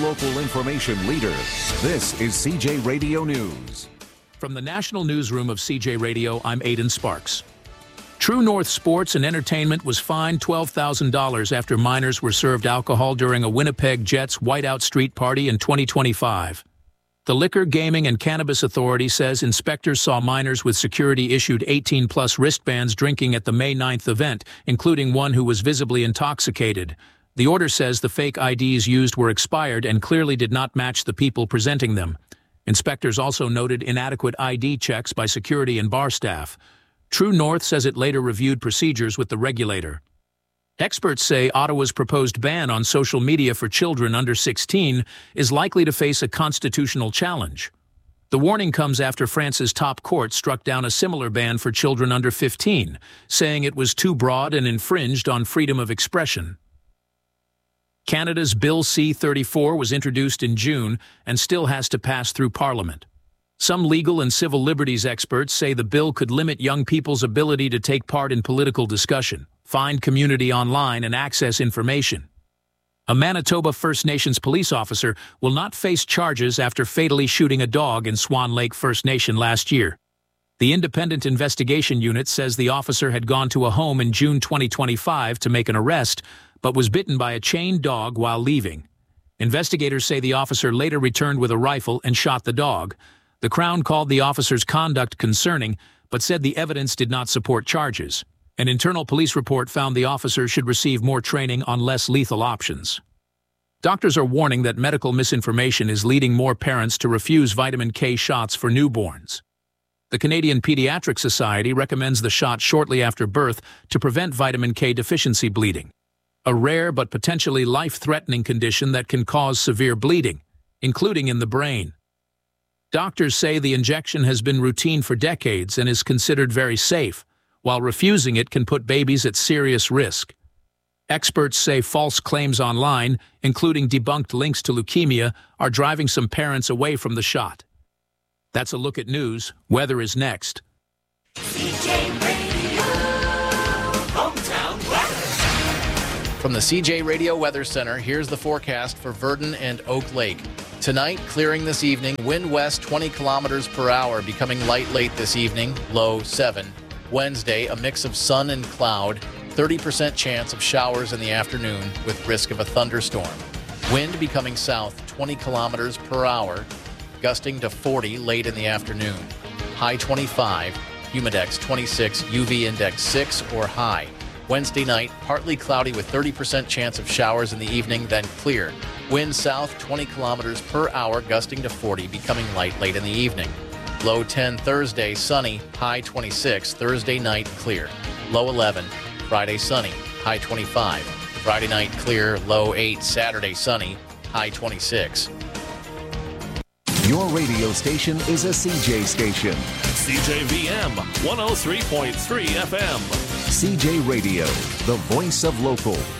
local information leader. This is CJ Radio News. From the National Newsroom of CJ Radio, I'm Aidan Sparks. True North Sports and Entertainment was fined $12,000 after minors were served alcohol during a Winnipeg Jets Whiteout Street party in 2025. The Liquor, Gaming, and Cannabis Authority says inspectors saw minors with security-issued 18-plus wristbands drinking at the May 9th event, including one who was visibly intoxicated. The order says the fake IDs used were expired and clearly did not match the people presenting them. Inspectors also noted inadequate ID checks by security and bar staff. True North says it later reviewed procedures with the regulator. Experts say Ottawa's proposed ban on social media for children under 16 is likely to face a constitutional challenge. The warning comes after France's top court struck down a similar ban for children under 15, saying it was too broad and infringed on freedom of expression. Canada's Bill C-34 was introduced in June and still has to pass through Parliament. Some legal and civil liberties experts say the bill could limit young people's ability to take part in political discussion, find community online, and access information. A Manitoba First Nations police officer will not face charges after fatally shooting a dog in Swan Lake First Nation last year. The Independent Investigation Unit says the officer had gone to a home in June 2025 to make an arrest, but was bitten by a chained dog while leaving. Investigators say the officer later returned with a rifle and shot the dog. The Crown called the officer's conduct concerning, but said the evidence did not support charges. An internal police report found the officer should receive more training on less lethal options. Doctors are warning that medical misinformation is leading more parents to refuse vitamin K shots for newborns. The Canadian Pediatric Society recommends the shot shortly after birth to prevent vitamin K deficiency bleeding, a rare but potentially life-threatening condition that can cause severe bleeding, including in the brain. Doctors say the injection has been routine for decades and is considered very safe, while refusing it can put babies at serious risk. Experts say false claims online, including debunked links to leukemia, are driving some parents away from the shot. That's a look at news. Weather is next. CJ Radio, hometown weather. From the CJ Radio Weather Center, here's the forecast for Virden and Oak Lake. Tonight, clearing this evening, wind west 20 kilometers per hour, becoming light late this evening, low 7. Wednesday, a mix of sun and cloud, 30% chance of showers in the afternoon with risk of a thunderstorm. Wind becoming south 20 kilometers per hour, gusting to 40 late in the afternoon. High 25, humidex 26, UV index 6 or high. Wednesday night, partly cloudy with 30% chance of showers in the evening, then clear. Wind south 20 kilometers per hour, gusting to 40, becoming light late in the evening. Low 10 Thursday, sunny, high 26. Thursday night, clear. Low 11. Friday, sunny, high 25. Friday night, clear. Low 8. Saturday, sunny, high 26. Your radio station is a CJ station. CJVM 103.3 FM. CJ Radio, the voice of local.